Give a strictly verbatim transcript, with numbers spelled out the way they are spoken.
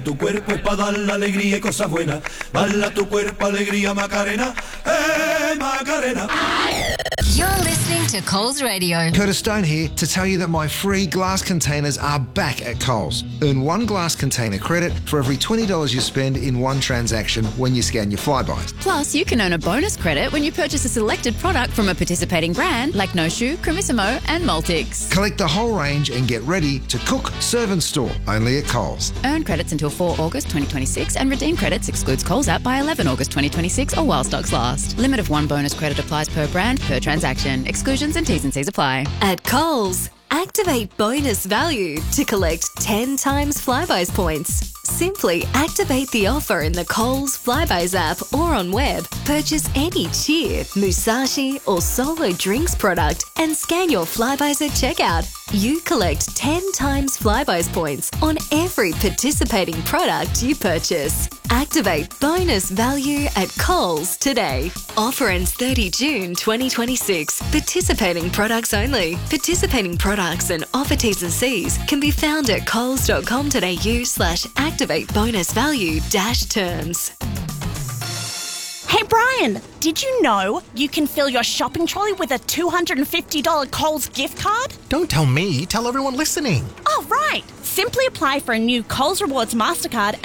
Tu cuerpo es para dar la alegría y cosas buenas. Bala tu cuerpo, alegría, Macarena. ¡Eh, Macarena! You're listening to Coles Radio. Curtis Stone here to tell you that my free glass containers are back at Coles. Earn one glass container credit for every twenty dollars you spend in one transaction when you scan your Flybuys. Plus, you can earn a bonus credit when you purchase a selected product from a participating brand like No Shoe, Cremissimo and Multix. Collect the whole range and get ready to cook, serve and store only at Coles. Earn credits until four August twenty twenty-six and redeem credits excludes Coles app by eleven August twenty twenty-six or while stocks last. Limit of one bonus credit applies per brand, per transaction. Exclusions and T's and C's apply. At Coles, activate bonus value to collect ten times Flybuys points. Simply activate the offer in the Coles Flybuys app or on web. Purchase any cheer, Musashi or Solo drinks product and scan your Flybuys at checkout. You collect ten times Flybuys points on every participating product you purchase. Activate bonus value at Coles today. Offer ends thirtieth of June twenty twenty-six. Participating products only. Participating products and offer T's and C's can be found at coles.com.au slash activate bonus value dash terms. Hey Brian, did you know you can fill your shopping trolley with a two hundred fifty dollars Coles gift card? Don't tell me, tell everyone listening. Oh, right. Simply apply for a new Coles Rewards MasterCard